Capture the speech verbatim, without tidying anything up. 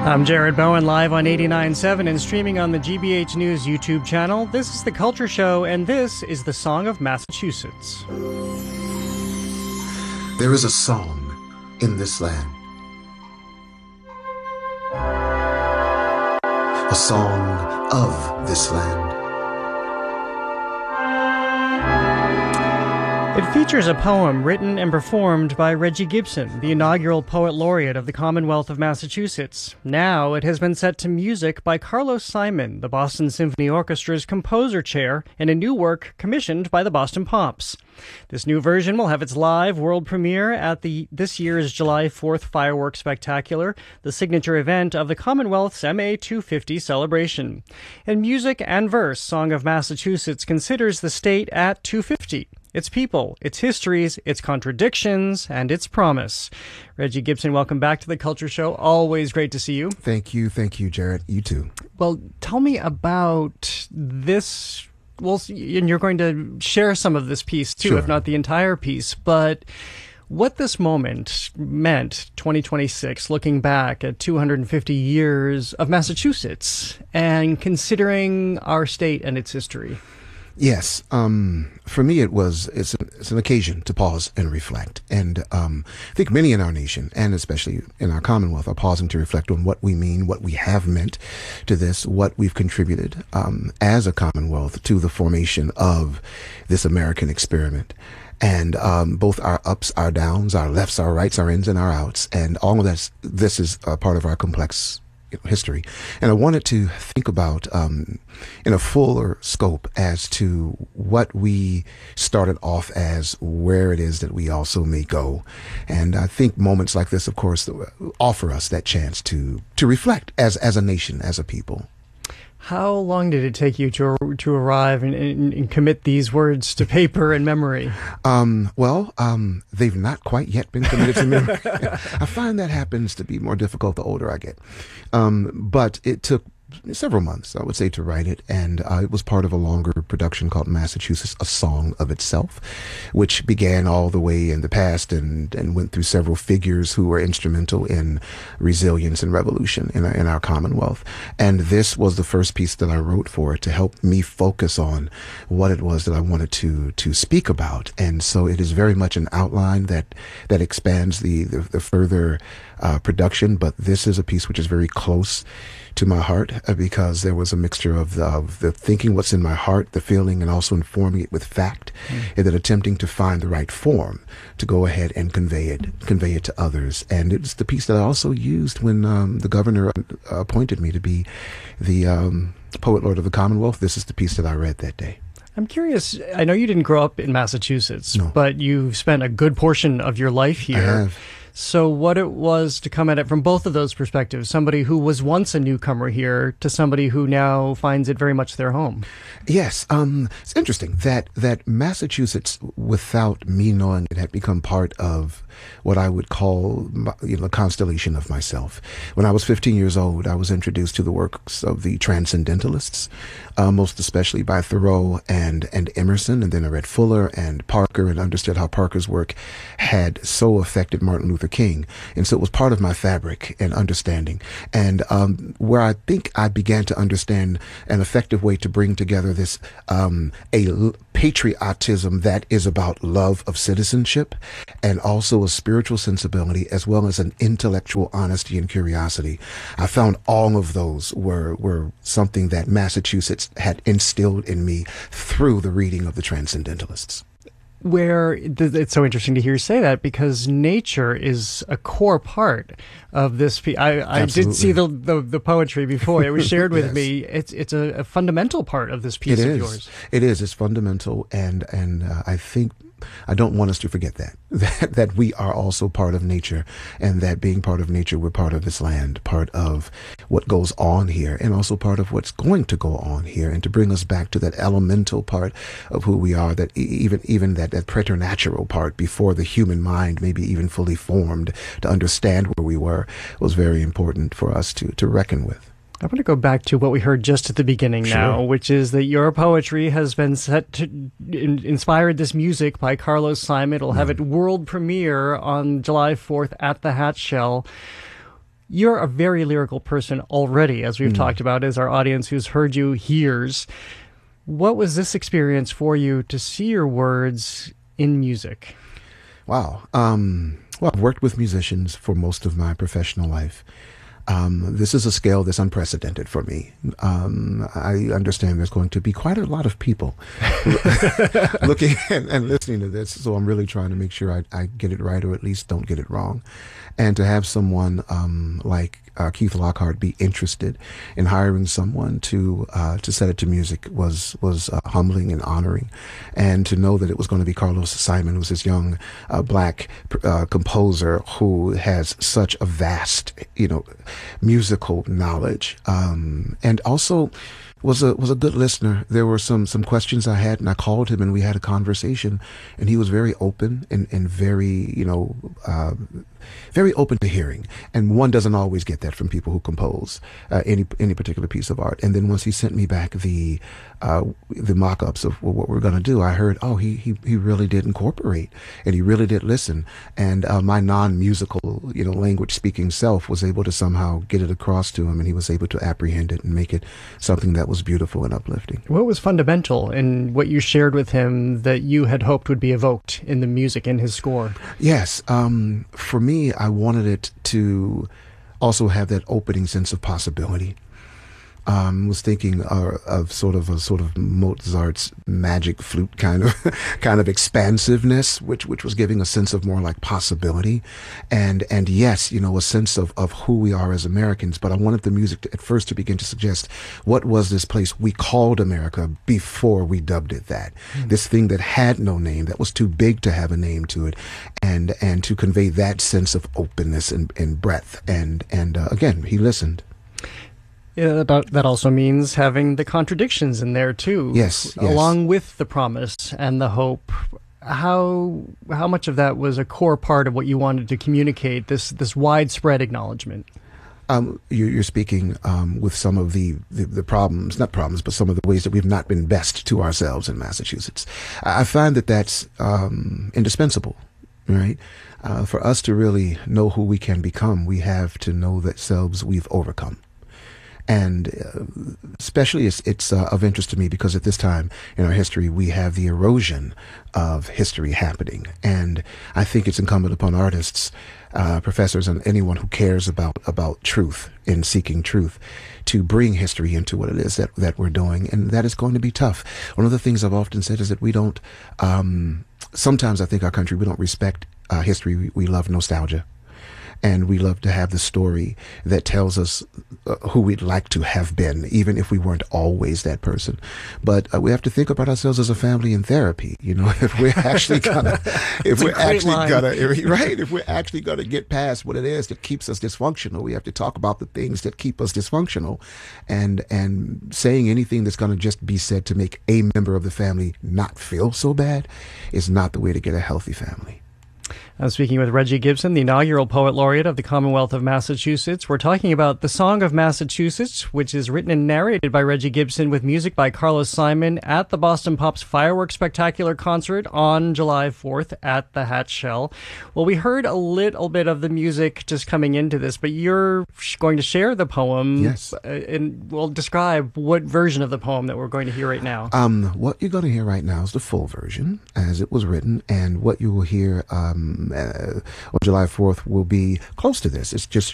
I'm Jared Bowen, live on eighty-nine point seven and streaming on the G B H News YouTube channel. This is The Culture Show, and this is the Song of Massachusetts. There is a song in this land. A song of this land. It features a poem written and performed by Reggie Gibson, the inaugural Poet Laureate of the Commonwealth of Massachusetts. Now it has been set to music by Carlos Simon, the Boston Symphony Orchestra's composer chair, in a new work commissioned by the Boston Pops. This new version will have its live world premiere at the this year's July fourth Fireworks Spectacular, the signature event of the Commonwealth's M A two fifty celebration. In music and verse, Song of Massachusetts considers the state at two fifty. Its people, its histories, its contradictions, and its promise. Reggie Gibson, welcome back to The Culture Show. Always great to see you. Thank you. Thank you, Jared. You too. Well, tell me about this. Well, and you're going to share some of this piece too, Sure. if not the entire piece. But what this moment meant, twenty twenty-six, looking back at two hundred fifty years of Massachusetts and considering our state and its history. Yes, um, for me it was, it's an, it's an occasion to pause and reflect. And um, I think many in our nation, and especially in our Commonwealth, are pausing to reflect on what we mean, what we have meant to this, what we've contributed um, as a Commonwealth to the formation of this American experiment. And um, both our ups, our downs, our lefts, our rights, our ins and our outs, and all of this, this is a part of our complex history. And I wanted to think about um, in a fuller scope as to what we started off as, where it is that we also may go. And I think moments like this, of course, offer us that chance to to reflect as as a nation, as a people. How long did it take you to to arrive and, and, and commit these words to paper and memory? Um, well, um, they've not quite yet been committed to memory. I find that happens to be more difficult the older I get. Um, but it took several months, I would say, to write it. And uh, it was part of a longer production called Massachusetts, A Song of Itself, which began all the way in the past and, and went through several figures who were instrumental in resilience and revolution in our, in our Commonwealth. And this was the first piece that I wrote for it to help me focus on what it was that I wanted to to speak about. And so it is very much an outline that that expands the, the, the further uh, production. But this is a piece which is very close to my heart, uh, because there was a mixture of the, of the thinking what's in my heart, the feeling, and also informing it with fact, mm. and then attempting to find the right form to go ahead and convey it, convey it to others. And it's the piece that I also used when um, the governor uh, appointed me to be the um, Poet Laureate of the Commonwealth. This is the piece that I read that day. I'm curious, I know you didn't grow up in Massachusetts, no. but you've spent a good portion of your life here. I have. So what it was to come at it from both of those perspectives, somebody who was once a newcomer here to somebody who now finds it very much their home. Yes, um, it's interesting that that Massachusetts, without me knowing it, had become part of what I would call, you know, the constellation of myself. When I was fifteen years old, I was introduced to the works of the Transcendentalists, uh, most especially by Thoreau and and Emerson, and then I read Fuller and Parker and understood how Parker's work had so affected Martin Luther King. And so it was part of my fabric and understanding. And um, where I think I began to understand an effective way to bring together this um, a l- patriotism that is about love of citizenship and also a spiritual sensibility as well as an intellectual honesty and curiosity. I found all of those were, were something that Massachusetts had instilled in me through the reading of the Transcendentalists. Where it's so interesting to hear you say that, because nature is a core part of this piece. I, I did see the, the the poetry before it was shared with yes. me. It's it's a, a fundamental part of this piece it of is. yours. It is. It's fundamental, and and uh, I think I don't want us to forget that, that that we are also part of nature, and that being part of nature, we're part of this land, part of what goes on here, and also part of what's going to go on here, and to bring us back to that elemental part of who we are, that even even that, that preternatural part before the human mind maybe even fully formed to understand where we were, was very important for us to to reckon with. I want to go back to what we heard just at the beginning Sure. now, which is that your poetry has been set to in, inspired this music by Carlos Simon. It'll have Mm. it world premiere on July fourth at the Hatch Shell. You're a very lyrical person already, as we've mm. talked about, as our audience who's heard you hears. What was this experience for you to see your words in music? Wow. Um, well, I've worked with musicians for most of my professional life. Um, this is a scale that's unprecedented for me. Um, I understand there's going to be quite a lot of people looking and, and listening to this, so I'm really trying to make sure I, I get it right, or at least don't get it wrong. And to have someone um, like uh, Keith Lockhart be interested in hiring someone to uh, to set it to music was was uh, humbling and honoring. And to know that it was going to be Carlos Simon, who's this young uh, black uh, composer who has such a vast, you know, musical knowledge, um, and also was a was a good listener. There were some some questions I had, and I called him, and we had a conversation, and he was very open and and very, you know, uh, very open to hearing. And one doesn't always get that from people who compose uh, any any particular piece of art. And then once he sent me back the uh, the mock-ups of what we're going to do, I heard, oh, he he he really did incorporate, and he really did listen. And uh, my non-musical, you know, language-speaking self was able to somehow get it across to him, and he was able to apprehend it and make it something that was beautiful and uplifting. What was fundamental in what you shared with him that you had hoped would be evoked in the music, in his score? Yes, um, for me, I wanted it to also have that opening sense of possibility. Um, was thinking uh, of sort of a sort of Mozart's magic flute kind of kind of expansiveness, which which was giving a sense of more like possibility, and and yes, you know, a sense of of who we are as Americans. But I wanted the music to, at first to begin to suggest what was this place we called America before we dubbed it that. Mm. This thing that had no name, that was too big to have a name to it, and and to convey that sense of openness and, and breadth. And and uh, again, he listened. Yeah, that, that also means having the contradictions in there too. Yes, yes. Along with the promise and the hope. How how much of that was a core part of what you wanted to communicate? This this widespread acknowledgement. Um, you, you're speaking um, with some of the, the the problems, not problems, but some of the ways that we've not been best to ourselves in Massachusetts. I find that that's um, indispensable. Right, uh, for us to really know who we can become, we have to know that selves we've overcome. And uh, especially it's, it's uh, of interest to me because at this time in our history, we have the erosion of history happening. And I think it's incumbent upon artists, uh, professors, and anyone who cares about, about truth and seeking truth to bring history into what it is that, that we're doing. And that is going to be tough. One of the things I've often said is that we don't, um, sometimes I think our country, we don't respect uh, history. We, we love nostalgia. And we love to have the story that tells us uh, who we'd like to have been, even if we weren't always that person. But uh, we have to think about ourselves as a family in therapy. You know, if we're actually gonna, if we're actually line. gonna, right, if we're actually gonna get past what it is that keeps us dysfunctional, we have to talk about the things that keep us dysfunctional, and and saying anything that's gonna just be said to make a member of the family not feel so bad is not the way to get a healthy family. I'm speaking with Reggie Gibson, the inaugural Poet Laureate of the Commonwealth of Massachusetts. We're talking about The Song of Massachusetts, which is written and narrated by Reggie Gibson with music by Carlos Simon at the Boston Pops Fireworks Spectacular Concert on July fourth at the Hatch Shell. Well, we heard a little bit of the music just coming into this, but you're going to share the poem. Yes. And we'll describe what version of the poem that we're going to hear right now. Um, what you're going to hear right now is the full version as it was written, and what you will hear um, Uh, on July fourth will be close to this. It's just